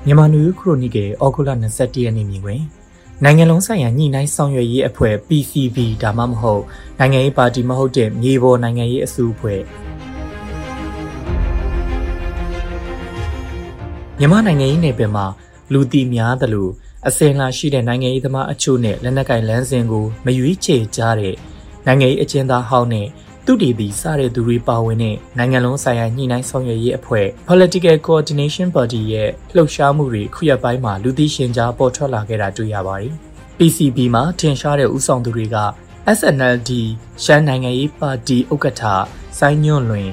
မြန်မာနွေခရိုနီကယ်ဩဂုတ်လ21ရက်နေ့မြင်တွင်နိုင်ငံလုံးဆိုင်ရာညှိနှိုင်းဆောင်ရွက်ရေးအဖွဲ့ PCB ဒါမှမဟုတ်နိုင်ငံရေးပါတီမဟုတ်တဲ့မြေပေါ်နိုင်ငံရေးအစုအဖွဲ့မြန်မာနိုင်ငံရေးနယ်ပယ်မှာလူတီများသလိုအစင်လာရှိတဲ့နိုင်ငံရေးသမားအချို့နဲ့လက်နက်ကိုင်လမ်းစဉ်ကိုမရွေးချယ်ကြတဲ့နိုင်ငံရေးအကျဉ်းသားဟောင်းနဲ့သူတည်ပြီးစတဲ့သူတွေပါဝင်တဲ့နိုင်ငံလုံးဆိုင်ရာညှိနှိုင်းဆောင်ရွက်ရေးအဖွဲ့ Political Coordination Body ရဲ့လှုပ်ရှားမှုတွေခုရက်ပိုင်းမှာလူသိရှင်ကြားပေါ်ထွက်လာခဲ့တာတွေ့ရပါတယ်။ PCB မှာထင်ရှားတဲ့ဦးဆောင်သူတွေက SNLD ရှမ်းနိုင်ငံရေးပါတီဥက္ကဋ္ဌစိုင်းညွန့်လွင်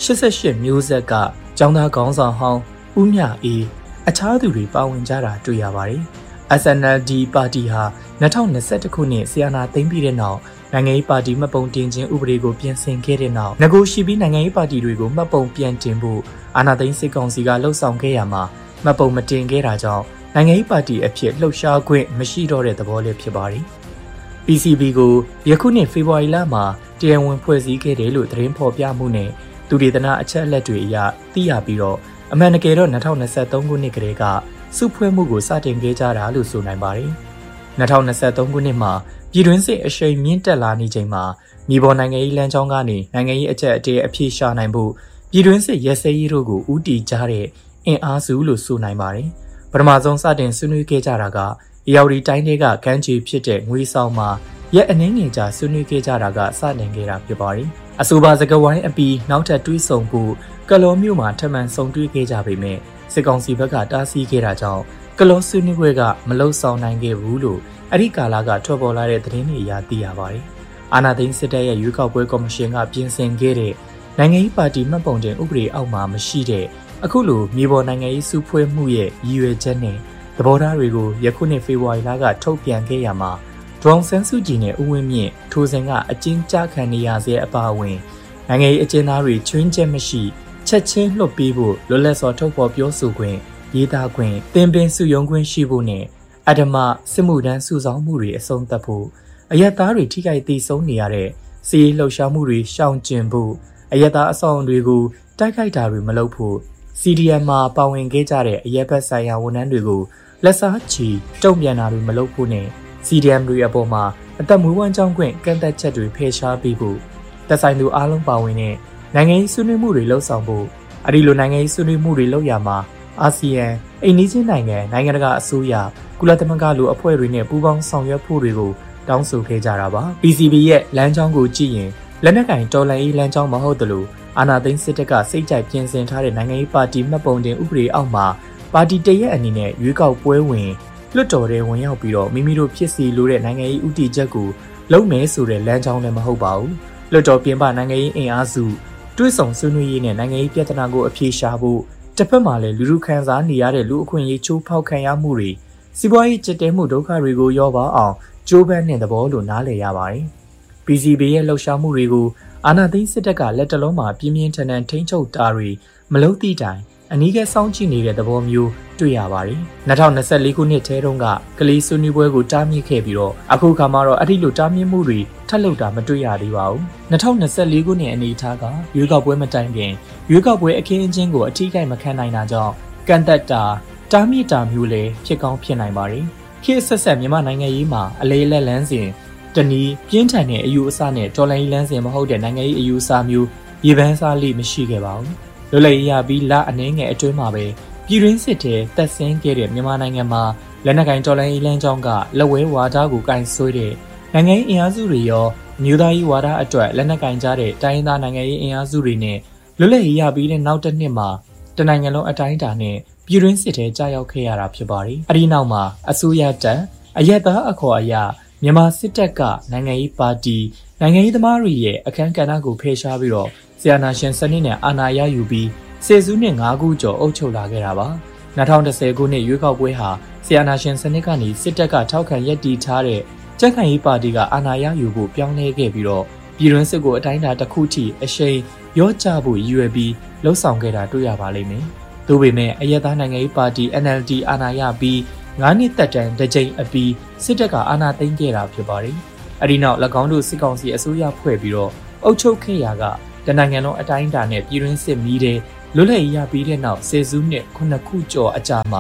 88မျိုးဆက်ကကျောင်းသားခေါင်းဆောင်ဟောင်းဦးမြအေးအခြားသူတွေပါဝင်ကြတာတွေ့ရပါတယ်။ SNLD ပါတီဟာ2021ခုနှစ်ဆီယနာသိမ်းပြီးတဲ့နောက်နိုင်ငံရေးပါတီမှတ်ပုံတင်ခြင်းဥပဒေကိုပြင်ဆင်ခဲ့တဲ့နောက်ငကိုရှိပြီးနိုင်ငံရေးပါတီတွေကိုမှတ်ပုံပြန်တင်ဖို့အာဏာသိမ်းစစ်ကောင်စီကလှုံ့ဆော်ခဲ့ရမှာမှတ်ပုံမတင်ခဲ့တာကြောင့်နိုင်ငံရေးပါတီအဖြစ်လှုပ်ရှားခွင့်မရှိတော့တဲ့သဘောလေးဖြစ်ပါတယ်။ PCB ကိုယခုနှစ်ဖေဖော်ဝါရီလမှာတရားဝင်ဖွဲ့စည်းခဲ့တယ်လို့သတင်းဖော်ပြမှုနဲ့သူဒေသနာအချက်အလက်တွေအရသိရပြီးတော့အမှန်တကယ်တော့2023ခုနှစ်ကတည်းကစုဖွဲ့မှုကိုစတင်ခဲ့ကြတာလို့ဆိုနိုင်ပါတယ်။2023ခုနှစ်မှာပြည်တွင်းစစ်အရှိန်မြင့်တက်လာနေချိန်မှာမြေပေါ်နိုင်ငံရေးလမ်းကြောင်းကနေနိုင်ငံရေးအကြက်အတဲအပြေရှာနိုင်ဖို့ပြည်တွင်းစစ်ရဲစဲရေးတို့ကိုဦးတည်ကြတဲ့အင်အားစုလို့ဆိုနိုင်ပါတယ်။ပထမဆုံးစတင်ဆွေးနွေးခဲ့ကြတာကအေရဝတီတိုင်းတွေကကမ်းခြေဖြစ်တဲ့ငွေဆောင်မှာရက်အနည်းငယ်ကြာဆွေးနွေးခဲ့ကြတာကစတင်ခဲ့တာဖြစ်ပါတယ်။အဆိုပါစကားဝိုင်းအပြီးနောက်ထပ်တွေးဆုံဖို့ကလောမြို့မှာထပ်မံဆုံတွေ့ခဲ့ကြပေမဲ့စစ်ကောင်စီဘက်ကတားဆီးခဲ့တာကြောင့်ကလောဆွေးနွေးပွဲကမလုံဆောင်နိုင်ခဲ့ဘူးလို့အဲ့ဒီကာလကထွက်ပေါ်လာတဲ့သတင်းတွေအရသိရပါတယ်။အာဏာသိမ်းစစ်တပ်ရဲ့ရွေးကောက်ပွဲကော်မရှင်ကပြင်ဆင်ခဲ့တဲ့နိုင်ငံရေးပါတီမှတ်ပုံတင်ဥပဒေအောက်မှာမရှိတဲ့အခုလိုမြေပေါ်နိုင်ငံရေးစုဖွဲ့မှုရဲ့ရည်ရွယ်ချက်နဲ့သဘောထားတွေကိုယခုနှစ်ဖေဖော်ဝါရီလကထုတ်ပြန်ခဲ့ရမှာဒေါ်အောင်ဆန်းစုကြည်နဲ့ဦးဝင်းမြင့်ထိုစဉ်ကအကျဉ်းချခံနေရစေအပါအဝင်နိုင်ငံရေးအကျဉ်းသားတွေချွင်းချက်မရှိချက်ချင်းလွှတ်ပေးဖို့လွတ်လပ်စွာထုတ်ဖော်ပြောဆိုခွင့်ရေးသားခွင့်သင်ပင်စုယုံခွင့်ရှိဖို့နဲ့အဓမ္မစစ်မှုထမ်းစုဆောင်းမှုတွေအဆုံးသတ်ဖို့အယက်သားတွေထိခိုက်သိဆုံးနေရတဲ့စီးလှုပ်ရှားမှုတွေရှောင်ကျဉ်ဖို့အယက်သားအဆောင်တွေကိုတိုက်ခိုက်တာတွေမလုပ်ဖို့ CDM မှာပါဝင်ခဲ့ကြတဲ့အယက်ဘက်ဆိုင်ရာဝန်ထမ်းတွေကိုလက်စားချီတုံ့ပြန်တာတွေမလုပ်ဖို့နဲ့ CDM တွေအပေါ်မှာအသက်မွေးဝမ်းကြောင်းခွင့်ကန့်သက်ချက်တွေဖယ်ရှားပေးဖို့သက်ဆိုင်သူအားလုံးပါဝင်တဲ့နိုင်ငံရေးဆွေးနွေးမှုတွေလှုပ်ဆောင်ဖို့အဲဒီလိုနိုင်ငံရေးဆွေးနွေးမှုတွေလုပ်ရမှာအာဆီယံအိန္ဒိချင်းနိုင်ငံတကာအစိုးရကုလသမဂ္ဂလိုအဖွဲ့တွေနဲ့ပူးပေါင်းဆောင်ရွက်ဖို့တွေကိုတောင်းဆိုခဲ့ကြတာပါ PCB ရဲ့လမ်းကြောင်းကိုကြည့်ရင်လက်နက်ကင်တော်လှန်ရေးလမ်းကြောင်းမဟုတ်သလိုအာဏာသိမ်းစစ်တပ်ကစိတ်ကြိုက်ပြင်ဆင်ထားတဲ့နိုင်ငံရေးပါတီမှတ်ပုံတင်ဥပဒေအောက်မှာပါတီတရက်အနေနဲ့ရွေးကောက်ပွဲဝင်လွှတ်တော်ထဲဝင်ရောက်ပြီးတော့မိမိတို့ဖြစ်စီလိုတဲ့နိုင်ငံရေးဥတီချက်ကိုလုံးမယ်ဆိုတဲ့လမ်းကြောင်းလည်းမဟုတ်ပါဘူးလွှတ်တော်ပြင်ပနိုင်ငံရေးအင်အားစုတွဲဆောင်ဆွေးနွေးရေးနဲ့နိုင်ငံရေးပြဿနာကိုအပြေရှားဖို့တစ်ဖက်မှာလည်းလူလူခံစားနေရတဲ့လူအခွင့်အရေးချိုးဖောက်ခံရမှုတွေစီးပွားရေးကျစ်တဲမှုဒုက္ခတွေကိုရောပါအောင်ကြိုးပမ်းတဲ့သဘောလို့နားလည်ရပါတယ်။ PCB ရဲ့လှုပ်ရှားမှုတွေကိုအာဏာသိမ်းစစ်တပ်ကလက်တလုံးမှာပြင်းပြင်းထန်ထန်ထိန်းချုပ်တာတွေမလုပ်သည့်တိုင်အနီးကပ်စောင့်ကြည့်နေတဲ့သဘောမျိုးတွေ့ရပါတယ်။2024ခုနှစ်ထဲတုန်းကကလေးဆွေးနွေးပွဲကိုတားမြစ်ခဲ့ပြီးတော့အခုခါမှာတော့အဲ့ဒီလိုတားမြစ်မှုတွေထပ်လုပ်တာမတွေ့ရသေးပါဘူး။2024ခုနှစ်အနေအထားကရွေးကောက်ပွဲမတိုင်ခင်ရွေးကောက်ပွဲအခင်းအကျင်းကိုအထီးကိုက်မခံနိုင်တာကြောင့်ကန့်သက်တာတားမြစ်တာမျိုးလည်းဖြစ်ကောင်းဖြစ်နိုင်ပါတယ်။ခေတ်ဆက်ဆက်မြန်မာနိုင်ငံရေးမှာအလေးလက်လန်းစဉ်တနည်းပြင်းထန်တဲ့အယူအဆနဲ့တော်လှန်ရေးလမ်းစဉ်မဟုတ်တဲ့နိုင်ငံရေးအယူအဆမျိုးရေပန်းစားလိမရှိခဲ့ပါဘူး။လွတ်လပ်ရေးရပြီးလအနှင်းငယ်အတွင်းမှာပဲပြည်တွင်းစစ်ထဲတက်ဆင်းခဲ့တဲ့မြန်မာနိုင်ငံမှာလက်နက်ကင်တော်လှန်ရေးလမ်းကြောင်းကလက်ဝဲဝါဒကိုကင်ဆွဲတဲ့နိုင်ငံရေးအင်အားစုတွေရောမြို့သားရေးဝါဒအတွက်လက်နက်ကင်ကြတဲ့တိုင်းရင်းသားနိုင်ငံရေးအင်အားစုတွေနဲ့လွတ်လပ်ရေးရပြီးတဲ့နောက်တစ်နှစ်မှာတနိုင်ငံလုံးအတိုင်းအတာနဲ့ပြည်တွင်းစစ်ထဲကြာရောက်ခဲ့ရတာဖြစ်ပါတယ်။အဲဒီနောက်မှာအစိုးရတပ်အရက်သားအခေါ်အရမြန်မာစစ်တပ်ကနိုင်ငံရေးပါတီနိုင်ငံရေးသမားတွေရဲ့အခမ်းကဏ္ဍကိုဖယ်ရှားပြီးတော့ဆီယနာရှင်စနစ်နဲ့အာဏာရယူပြီးစေစုနှစ်5ခုကျော်အုပ်ချုပ်လာခဲ့တာပါ2010ခုနှစ်ရွေးကောက်ပွဲဟာဆီယနာရှင်စနစ်ကနေစစ်တပ်ကထောက်ခံရည်တည်ထားတဲ့ကြက်ခိုင်ရေးပါတီကအာဏာရယူဖို့ပြောင်းလဲခဲ့ပြီးတော့ပြည်တွင်းစစ်ကိုအတိုင်းအတာတစ်ခုထိအရှိန်ရော့ချဖို့ရည်ရွယ်ပြီးလှုံ့ဆော်ခဲ့တာတွေ့ရပါလိမ့်မယ်။သို့ပေမဲ့အရက်သားနိုင်ငံရေးပါတီ NLD အာဏာရပြီး9နှစ်သက်တမ်းတစ်ကြိမ်အပြီးစစ်တပ်ကအာဏာသိမ်းခဲ့တာဖြစ်ပါတယ်။အဲဒီနောက်၎င်းတို့စစ်ကောင်စီအစိုးရဖွဲ့ပြီးတော့အုပ်ချုပ်ခဲ့ရာကတနိုင်ငံလုံးအတိုင်းအတာနဲ့ပြည်တွင်းစစ်မီးတဲ့လွတ်လပ်ရေးရပြီးတဲ့နောက်ဆယ်စုနှစ်9ခုကျော်အကြာမှာ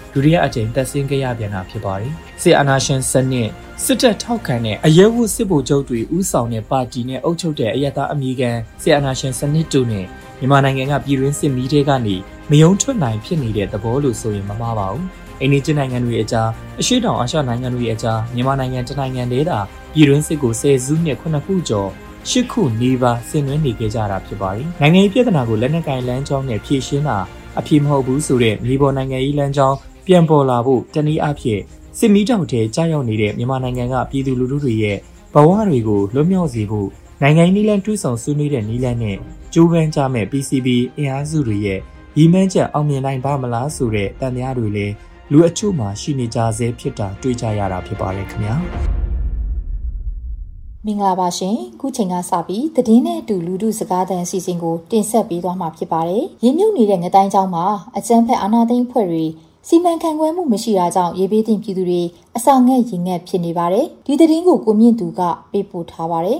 ဒုတိယအကြိမ်တက်ဆင်းခဲ့ရပြန်တာဖြစ်ပါတယ်။စစ်အာဏာရှင်စနစ်စစ်တပ်ထောက်ခံတဲ့အရဲဝတ်စစ်ဗိုလ်ချုပ်တွေဦးဆောင်တဲ့ပါတီနဲ့အုပ်ချုပ်တဲ့အယက်သားအမည်ခံစစ်အာဏာရှင်စနစ်တို့နဲ့မြန်မာနိုင်ငံကပြည်တွင်းစစ်မီးတွေကနေမယုံထွက်နိုင်ဖြစ်နေတဲ့သဘောလို့ဆိုရင်မမှားပါဘူး။အိန္ဒိယနိုင်ငံတွေအကြားအရှေ့တောင်အာရှနိုင်ငံတွေအကြားမြန်မာနိုင်ငံတနိုင်ငံတည်းသာပြည်တွင်းစစ်ကို10စုနှစ်9ခုကျော်10ခုနေပါဆင်နွှဲနေခဲ့ကြတာဖြစ်ပါတယ်။နိုင်ငံရေးပြဿနာကိုလက်နက်ကိုင်လမ်းကြောင်းနဲ့ဖြေရှင်းတာအဖြစ်မဟုတ်ဘူးဆိုတဲ့မြေပေါ်နိုင်ငံရေးလမ်းကြောင်းပြန်ပေါ်လာဖို့တနည်းအားဖြင့်စစ်မီးတောက်ထဲကြားရောက်နေတဲ့မြန်မာနိုင်ငံကပြည်သူလူထုတွေရဲ့ဘဝတွေကိုလွတ်မြောက်စေဖို့နိုင်ငံရေးနည်းလမ်းတွဲဆောင်ဆွေးနွေးတဲ့နည်းလမ်းနဲ့ကြိုးပမ်းကြမဲ့ PCB အင်အားစုတွေရဲ့ရည်မှန်းချက်အောင်မြင်နိုင်ပါမလားဆိုတဲ့တန်တရားတွေလည်းလူအချို့မှရှိနေကြဆဲဖြစ်တာတွေ့ကြရတာဖြစ်ပါတယ်ခင်ဗျာမင်္ဂလာပါရှင်ခုချိန်ကစပြီးသတင်းနဲ့အတူလူထုစကားသံအစီအစဉ်ကိုတင်ဆက်ပေးသွားမှာဖြစ်ပါတယ်ရင်းမြုပ်နေတဲ့ငတိုင်းကျောင်းမှာအကြမ်းဖက်အာဏာသိမ်းဖွဲ့တွေစီမံခန့်ခွဲမှုမရှိတာကြောင့်ရေဘေးသင့်ပြည်သူတွေအစာငတ်ရင်ငတ်ဖြစ်နေပါတယ်ဒီသတင်းကိုကိုမြင့်သူကပေးပို့ထားပါတယ်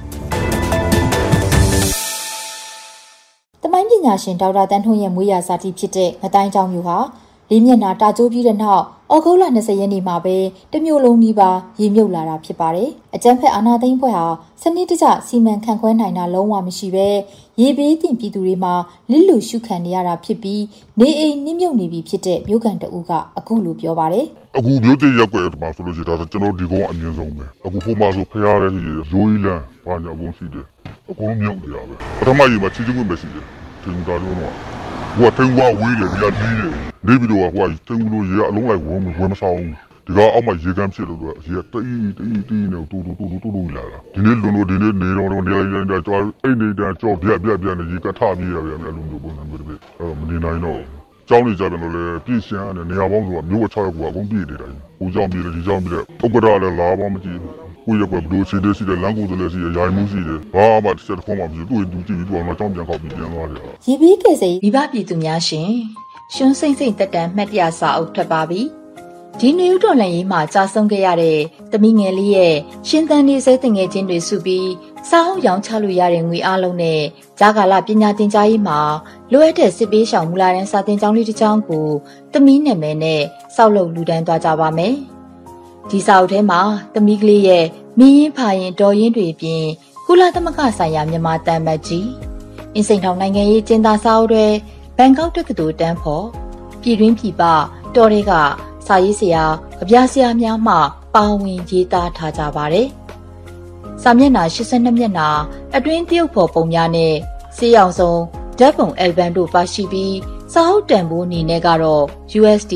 တမိုင်းပညာရှင်ဒေါက်တာတန်းထွန်းရဲ့မွေးရာဇာတိဖြစ်တဲ့ငတိုင်းကျောင်းမျိုးဟာလေးမျက်နှာတာကျိုးပြီးတဲ့နောက်ဩဂုတ်လ20ရက်နေ့မှာပဲတမျိုးလုံးနီးပါးရေမြုပ်လာတာဖြစ်ပါတယ်။အကြမ်းဖက်အာဏာသိမ်းဖွဲ့ဟာစနစ်တကျစီမံခန့်ခွဲနိုင်တာလုံးဝမရှိပဲရေဘေးသင့်ပြည်သူတွေမှာလစ်လူရှုခံနေရတာဖြစ်ပြီးနေအိမ်နစ်မြုပ်နေပြီဖြစ်တဲ့မြို့ကန်တအုပ်ကအခုလိုပြောပါတယ်။အခုမြို့တည်ရက်ွယ်မှာဆိုလို့ရှိရင်ဒါကျွန်တော်ဒီကောင်အမြင့်ဆုံးပဲ။အခုဖို့မှာဆိုဖရားရဲကြီးရိုးကြီးလန်းဘာညာဘုံရှိတယ်။အခုမြုပ်နေရပဲ။ပထမကြီးမှာချီချင်းဝင်ပဲရှိတယ်။ဒီကောင်တော့ဟိုကထင်းဝါဝေးတယ်ဒီကဒီးတယ်နေပြီးတော့ဟိုကထင်းလို့ရေအလုံးလိုက်ဝမဆောင်ဒီကအောက်မှာရေကမ်းဖြစ်လို့ရေတီးနေတူလာတာဒီနေ့လွန်လို့ဒီနေ့နေတော့နေလိုက်တော့ကျွန်တော်အိမ်နေတာကြောပြနေရေကထပြေးရတယ်အဲ့လိုမျိုးပုံစံမျိုးတွေမနေနိုင်တော့ကျောင်းနေကြတယ်လို့လည်းပြည့်ရှင်းရတယ်နေရာပေါင်းဆိုတာမျိုး6ရက်ကအကုန်ပြည့်နေတယ်ဟိုကျောင်းပြေးတယ်ဒီကျောင်းပြေးတယ်ဥက္ကဋ္ဌလည်းလာပါမကြည့်ကိုရကဘလို့ရှိတယ်ရှိတယ်လမ်းကိုလည်းရှိတယ်ရိုင်မှုရှိတယ်ဘာမှတစ်ချက်ဖုံးမှမရှိဘူးသူကြည့်ပြီးတော့ကျောင်းပြန်ခောက်ပြီးပြန်သွားတယ်ရေဘေးကယ်ဆယ်မိဘပြည်သူများရှင်ရှွန်းစိမ့်စိမ့်တက်တန်မှတ်တရစာအုပ်ထွက်ပါပြီဒီနေဦးတော်လှန်ရေးမှာကြာဆုံးခဲ့ရတဲ့သမီးငယ်လေးရဲ့ရှင်သန်နေစေတင်ငယ်ချင်းတွေစုပြီးစာအုပ်ရောင်းချလို့ရတဲ့ငွေအားလုံးနဲ့ဂျာကာလပညာသင်ကြားရေးမှာလိုအပ်တဲ့စစ်ပေးရှောင်မူလာတန်းစာသင်ကျောင်းလေးတစ်ကျောင်းကိုသမီးနာမည်နဲ့စောက်လုပ်လူဒန်းသွားကြပါမယ်ဒီစာအုပ်ထဲမှာသမီးကလေးရဲ့မင်းရင်ဖာရင်တော်ရင်တွေအပြင်ကုလသမဂ္ဂဆိုင်ရာမြန်မာတန်မတ်ကြီးအင်းစိန်ထောင်နိုင်ငံရေးကျင်းသားစာအုပ်တွေဘန်ကောက်တက္ကသိုလ်တန်းဖို့ပြည်တွင်းပြည်ပတော်တွေကစာရေးဆရာကြပြဆရာများမှပါဝင်ရေးသားထားကြပါတယ်။စာမျက်နှာ82မျက်နှာအတွင်းတရုတ်ဖော်ပုံများနဲ့စေးရောင်စုံဓာတ်ပုံအယ်ဘမ်တို့ပါရှိပြီးစာအုပ်တန်ဖိုးအနေနဲ့ကတော့ USD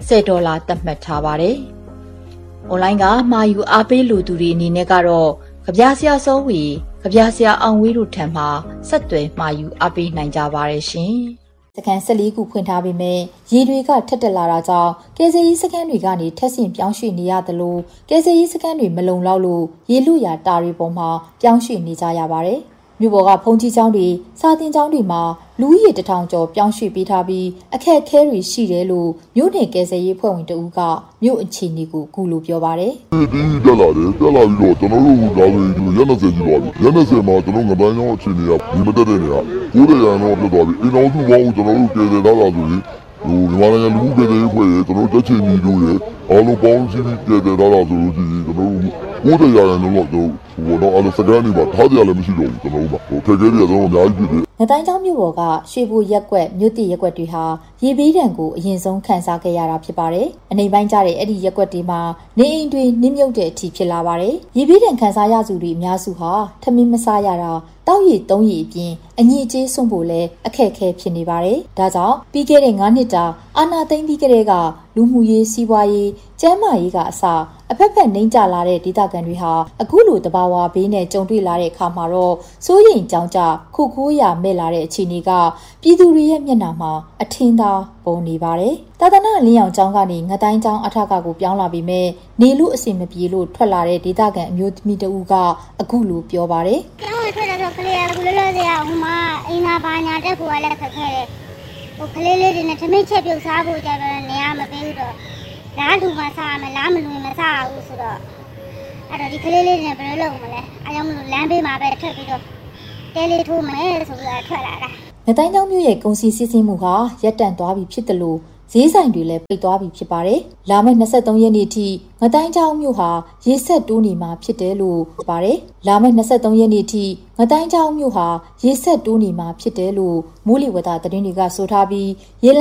$10သတ်မှတ်ထားပါတယ်။ online ကမှာယူအားပေးလူသူတွေအနေနဲ့ကတော့ကြပြဆရာစောဝီကြပြဆရာအောင်ဝေးတို့ထံမှာဆက်သွယ်မှာယူအားပေးနိုင်ကြပါတယ်ရှင်။စကန်14ခုဖွင့်ထားပေမဲ့ရေတွေကထက်တက်လာတာကြောင့်ကယ်ဆယ်ရေးစခန်းတွေကနေထက်ဆင့်ပြောင်းရွှေ့နေရတယ်လို့ကယ်ဆယ်ရေးစခန်းတွေမလုံလောက်လို့ရေလူရာတာတွေပေါ်မှာပြောင်းရွှေ့နေကြရပါတယ်။မြို့ပေါ်ကဖုန်ကြီးကျောင်းတွေစာသင်ကျောင်းတွေမှာလူဦးရေ1000ကျော်ပြောင်းရွှေ့ပေးထားပြီးအခက်အခဲတွေရှိတယ်လို့မြို့နယ်ကယ်ဆယ်ရေးဖွဲ့ဝင်တဦးကမြို့အခြေအနေကိုကူလို့ပြောပါတယ်။ဒီတက်လာပြီးတော့ကျွန်တော်တို့လာပြီးရန်90ကြီးသွားပြီ။ရန်90မှာကျွန်တော်ငပန်းကျောင်းအခြေအနေကဒီမတက်တဲ့နေရာ900ရန်တော့ပြတ်သွားပြီ။အိမ်တော်စုပေါင်းကျွန်တော်တို့ကယ်ဆယ်ထားတာဆိုရင်မြန်မာနိုင်ငံလူမှုကယ်ဆယ်ရေးဖွဲ့ရေကျွန်တော်တက်ချင်ကြီးတို့ရေအားလုံးပေါင်းစည်းပြီးကယ်ဆယ်ထားတာဆိုလို့ရှိရင်ကျွန်တော်တို့900ရန်တော့ဟိုတော့အဲ့လိုစကန်နေပါထားကြလည်းမရှိတော့ဘူးကျွန်တော်တို့ကဟိုခက်ခဲတွေကတော့အများကြီးဖြစ်တယ်ငတိုင်းကျောင်းမြို့ပေါ်ကရွှေဘိုရက်ကွက်မြို့တိရက်ကွက်တွေဟာရေဘေးဒဏ်ကိုအရင်ဆုံးခံစားခဲ့ရတာဖြစ်ပါတယ်။အနေပိုင်းကြတဲ့အဲ့ဒီရက်ကွက်တွေမှာနေအိမ်တွေနစ်မြုပ်တဲ့အထိဖြစ်လာပါတယ်။ရေဘေးဒဏ်ခံစားရသူတွေအများစုဟာထမင်းမစားရတာတောက်ရည်သုံးရည်အပြင်အညစ်အကြေးဆုံးဖို့လည်းအခက်အခဲဖြစ်နေပါတယ်။ဒါကြောင့်ပြီးခဲ့တဲ့9နှစ်တာအာဏာသိမ်းပြီးကတည်းကလူမှုရေးစီးပွားရေးကျန်းမာရေးကအစအဖက်ဖက်နှိမ့်ကျလာတဲ့ဒေသခံတွေဟာအခုလိုတဘာဝဘေးနဲ့ကြုံတွေ့လာတဲ့အခါမှာတော့စိုးရိမ်ကြောင်ကြခုခိုးရမဲ့လာတဲ့အခြေအနေကပြည်သူတွေရဲ့မျက်နှာမှာအထင်သာပေါ်နေပါတယ်။သာသနာလင်းအောင်ကျောင်းကနေငတိုင်းကျောင်းအထက်ကကိုပြောင်းလာပြီးမဲ့နေလို့အဆင်မပြေလို့ထွက်လာတဲ့ဒေသခံအမျိုးသမီးတဦးကအခုလိုပြောပါတယ်။ကျောင်းထွက်လာတော့ကလေးကဘယ်လိုလဲဟိုမှာအိမ်သာဘာညာတက်ဖို့လည်းခက်ခဲတယ်။ဟိုကလေးလေးတွေနဲ့ထမင်းချက်ပြုတ်စားဖို့ကြတော့နေရာမပေးဘူးတော့လားလူမစားမယ်လားမလူမစားဘူးဆိုတော့အဲ့တော့ဒီကလေးလေးတွေဘယ်လိုလုပ်မလဲအားကြောင့်မလို့လမ်းဘေးမှာပဲထွက်ပြီးတော့တဲလေးထိုးမယ်ဆိုပြီးတော့ထွက်လာတာငတိုင်းကျောင်းမြို့ရဲ့ကုန်စည်စီးဆင်းမှုဟာရပ်တန့်သွားပြီဖြစ်တယ်လို့ဈေးဆိုင်တွေလည်းပိတ်သွားပြီဖြစ်ပါတယ်။လာမယ့်23ရက်နေ့ထိငတိုင်းချောင်းမြို့ဟာရေဆက်တိုးနေမှာဖြစ်တယ်လို့ပြောပါတယ်။လာမယ့်23ရက်နေ့ထိငတိုင်းချောင်းမြို့ဟာရေဆက်တိုးနေမှာဖြစ်တယ်လို့မိုးလေဝသသတင်းတွေကဆိုထားပြီးရေ